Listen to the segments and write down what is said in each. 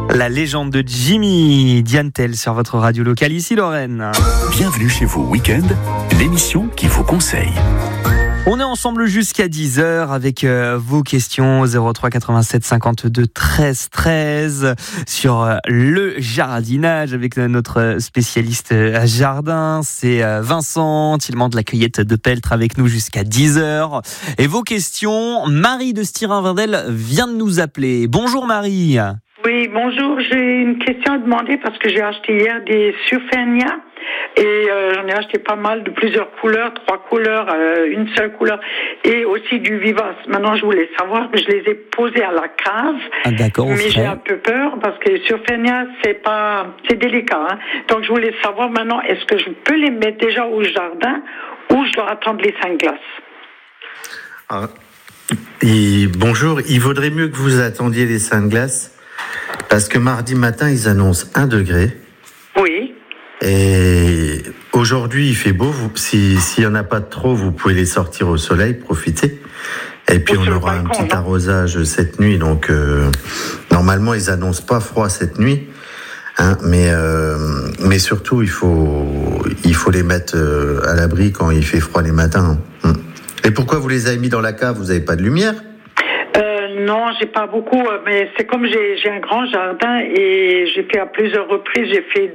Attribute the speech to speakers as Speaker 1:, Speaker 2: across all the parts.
Speaker 1: La légende de Jimmy Diantel sur votre radio locale, ici Lorraine.
Speaker 2: Bienvenue chez vous Week-end, l'émission qui vous conseille.
Speaker 1: On est ensemble jusqu'à 10h avec vos questions 03 87 52 13 13 sur le jardinage avec notre spécialiste jardin, c'est Vincent Tillemans de la cueillette de Peltre avec nous jusqu'à 10h. Et vos questions, Marie de Stirin-Vindel vient de nous appeler. Bonjour Marie.
Speaker 3: Oui, bonjour, j'ai une question à demander parce que j'ai acheté hier des Surfenia et j'en ai acheté pas mal de plusieurs couleurs, 3 couleurs, une seule couleur et aussi du vivace. Maintenant, je voulais savoir, je les ai posés à la cave,
Speaker 1: d'accord,
Speaker 3: mais j'ai un peu peur parce que les Surfenia, c'est délicat. Hein. Donc, je voulais savoir maintenant, est-ce que je peux les mettre déjà au jardin ou je dois attendre les 5 glaces?
Speaker 4: Bonjour, il vaudrait mieux que vous attendiez les 5 glaces. Parce que mardi matin, ils annoncent 1 degré.
Speaker 3: Oui.
Speaker 4: Et aujourd'hui, il fait beau. S'il n'y en a pas trop, vous pouvez les sortir au soleil, profiter. Et puis, on aura un petit arrosage cette nuit. Donc, normalement, ils annoncent pas froid cette nuit. Hein, mais surtout, il faut les mettre à l'abri quand il fait froid les matins. Et pourquoi vous les avez mis dans la cave? Vous n'avez pas de lumière?
Speaker 3: Non, j'ai pas beaucoup, mais c'est comme j'ai un grand jardin et j'ai fait à plusieurs reprises, j'ai fait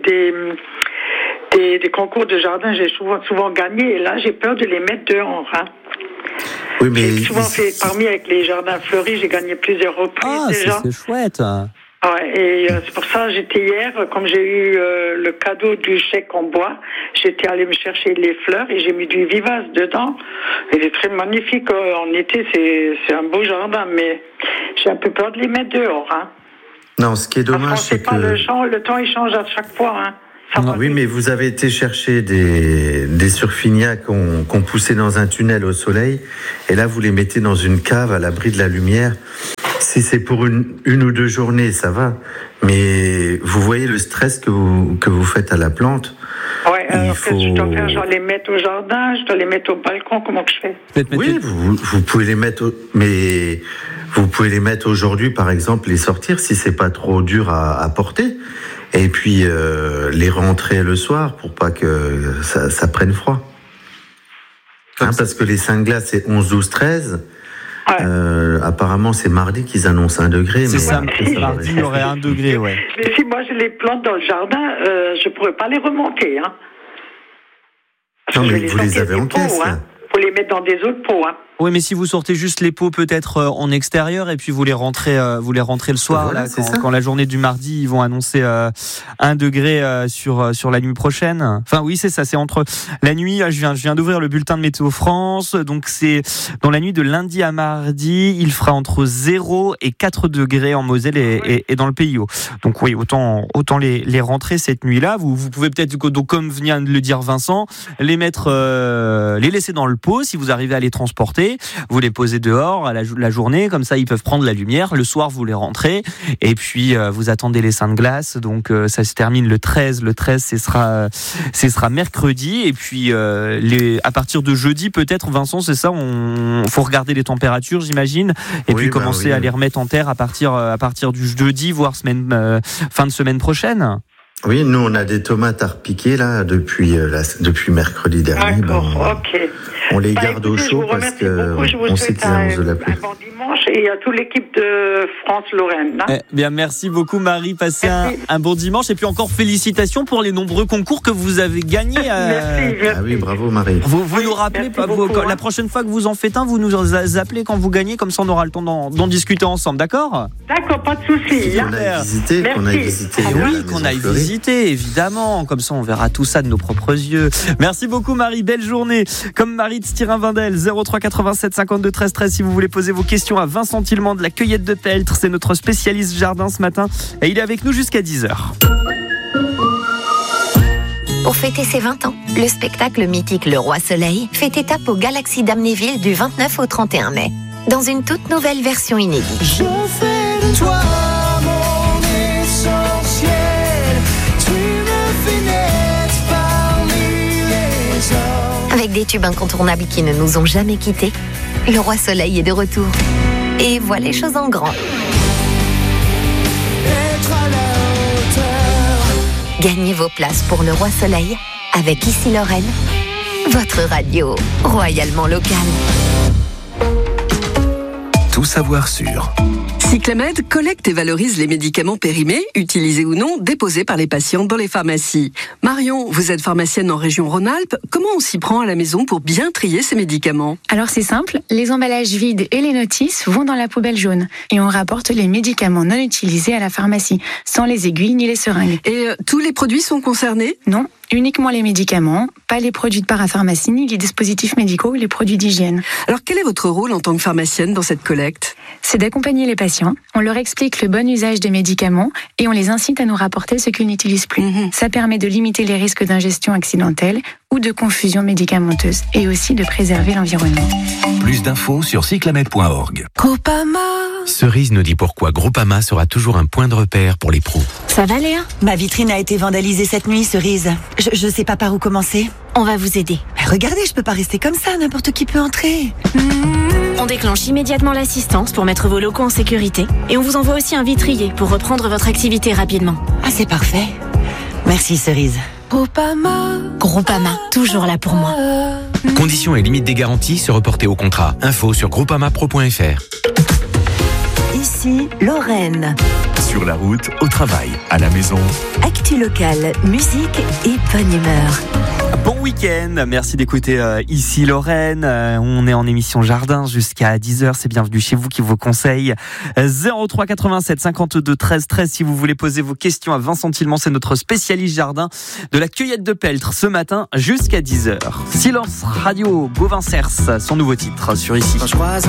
Speaker 3: des concours de jardin, j'ai souvent gagné et là j'ai peur de les mettre dehors. Hein.
Speaker 4: Oui, mais
Speaker 3: j'ai souvent fait parmi avec les jardins fleuris, j'ai gagné plusieurs reprises déjà.
Speaker 1: C'est chouette.
Speaker 3: Ouais, et c'est pour ça j'étais hier, comme j'ai eu le cadeau du chèque en bois, j'étais allée me chercher les fleurs et j'ai mis du vivace dedans. Il est très magnifique en été, c'est un beau jardin, mais j'ai un peu peur de les mettre dehors. Hein.
Speaker 4: Non, ce qui est dommage, c'est que
Speaker 3: le temps il change à chaque fois. Hein.
Speaker 4: Oui, mais vous avez été chercher des Surfinia qu'on poussait dans un tunnel au soleil, et là vous les mettez dans une cave à l'abri de la lumière. Si c'est pour une ou 2 journées, ça va. Mais vous voyez le stress que vous faites à la plante.
Speaker 3: Ouais, alors qu'est-ce que je dois faire? Je dois les mettre au jardin, je dois les mettre au balcon, comment que je fais?
Speaker 4: Oui, vous pouvez les mettre, mais vous pouvez les mettre aujourd'hui, par exemple, les sortir si c'est pas trop dur à porter. Et puis les rentrer le soir pour pas que ça prenne froid. Hein, parce que les 5 glaces, c'est 11, 12, 13. Ouais. Apparemment, c'est mardi qu'ils annoncent 1 degré.
Speaker 1: C'est ça, mardi, il y aurait 1 degré, ouais.
Speaker 3: Mais si moi je les plante dans le jardin, je pourrais pas les remonter, hein.
Speaker 4: Non, mais vous les avez en caisse, là.
Speaker 3: Faut les mettre dans des autres pots, hein.
Speaker 1: Oui, mais si vous sortez juste les pots peut-être en extérieur et puis vous les rentrez le soir,
Speaker 4: voilà,
Speaker 1: là, quand la journée du mardi, ils vont annoncer 1 degré sur la nuit prochaine. Enfin oui, c'est ça, c'est entre la nuit, je viens d'ouvrir le bulletin de Météo France, donc c'est dans la nuit de lundi à mardi, il fera entre 0 et 4 degrés en Moselle et dans le Pays Haut. Donc oui, autant les rentrer cette nuit-là. Vous pouvez peut-être, donc, comme vient de le dire Vincent, les laisser dans le pot si vous arrivez à les transporter. Vous les posez dehors à la journée, comme ça ils peuvent prendre la lumière. Le soir vous les rentrez et puis vous attendez les 5 glaces. Donc ça se termine le 13. Le 13 ce sera mercredi et puis à partir de jeudi peut-être, Vincent, c'est ça, faut regarder les températures, j'imagine, et puis commencer à les remettre en terre à partir du jeudi, voire fin de semaine prochaine.
Speaker 4: Oui, nous on a des tomates à repiquer là depuis mercredi dernier.
Speaker 3: Ok.
Speaker 4: On les garde au chaud parce qu'on sait qu'ils annoncent de la pluie.
Speaker 3: Un bon dimanche et à toute l'équipe de France-Lorraine. Hein.
Speaker 1: Bien, merci beaucoup Marie, passez un bon dimanche et puis encore félicitations pour les nombreux concours que vous avez gagnés.
Speaker 3: Merci.
Speaker 4: Ah oui, bravo Marie.
Speaker 1: Vous nous rappelez, la prochaine fois que vous en faites un, vous nous appelez quand vous gagnez, comme ça on aura le temps d'en discuter ensemble, d'accord?
Speaker 3: D'accord, pas de souci.
Speaker 4: Qu'on aille visiter.
Speaker 1: Oui, qu'on aille visiter, évidemment, comme ça on verra tout ça de nos propres yeux. Merci beaucoup Marie, belle journée. Comme Marie de Stirin-Vindel, 03 87 52 13 13 si vous voulez poser vos questions à Vincent Tillemans de la cueillette de Peltre, c'est notre spécialiste jardin ce matin et il est avec nous jusqu'à 10h.
Speaker 5: Pour fêter ses 20 ans, le spectacle mythique Le Roi Soleil fait étape au Galaxy d'Amnéville du 29 au 31 mai, dans une toute nouvelle version inédite.
Speaker 6: Je fais de toi mon essentiel, tu me fais naître parmi les hommes.
Speaker 5: Avec des tubes incontournables qui ne nous ont jamais quittés, Le Roi Soleil est de retour. Et voit les choses en grand.
Speaker 6: Être à la
Speaker 5: Gagnez vos places pour le Roi Soleil avec Ici Lorraine, votre radio royalement locale.
Speaker 2: Tout savoir sur
Speaker 7: Cyclamed collecte et valorise les médicaments périmés, utilisés ou non, déposés par les patients dans les pharmacies. Marion, vous êtes pharmacienne en région Rhône-Alpes. Comment on s'y prend à la maison pour bien trier ces médicaments ?
Speaker 8: Alors c'est simple, les emballages vides et les notices vont dans la poubelle jaune. Et on rapporte les médicaments non utilisés à la pharmacie, sans les aiguilles ni les seringues.
Speaker 7: Et tous les produits sont concernés ?
Speaker 8: Non, uniquement les médicaments, pas les produits de parapharmacie, ni les dispositifs médicaux ou les produits d'hygiène.
Speaker 7: Alors quel est votre rôle en tant que pharmacienne dans cette collecte ?
Speaker 8: C'est d'accompagner les patients, on leur explique le bon usage des médicaments et on les incite à nous rapporter ce qu'ils n'utilisent plus. Ça permet de limiter les risques d'ingestion accidentelle ou de confusion médicamenteuse et aussi de préserver l'environnement.
Speaker 2: Plus d'infos sur cyclamed.org.
Speaker 9: Groupama.
Speaker 10: Cerise nous dit pourquoi Groupama sera toujours un point de repère pour les pros.
Speaker 9: Ça va Léa ?
Speaker 11: Ma vitrine a été vandalisée cette nuit, Cerise. Je sais pas par où commencer.
Speaker 9: On va vous aider.
Speaker 11: Mais regardez, je peux pas rester comme ça, n'importe qui peut entrer.
Speaker 9: On déclenche immédiatement l'assistance pour mettre vos locaux en sécurité et on vous envoie aussi un vitrier pour reprendre votre activité rapidement.
Speaker 11: Ah, c'est parfait. Merci, Cerise.
Speaker 9: Groupama, toujours là pour moi.
Speaker 10: Conditions et limites des garanties se reporter au contrat. Info sur groupamapro.fr.
Speaker 5: Ici Lorraine.
Speaker 2: Sur la route, au travail, à la maison.
Speaker 5: Actu locale, musique et bonne humeur.
Speaker 1: Bon week-end, merci d'écouter Ici Lorraine. On est en émission Jardin jusqu'à 10h, c'est Bienvenue chez vous qui vous conseille. 03 87 52 13 13 si vous voulez poser vos questions à Vincent Tillemans, c'est notre spécialiste jardin de la cueillette de peltre ce matin jusqu'à 10h. Silence Radio, Gauvin Cers, son nouveau titre sur Ici.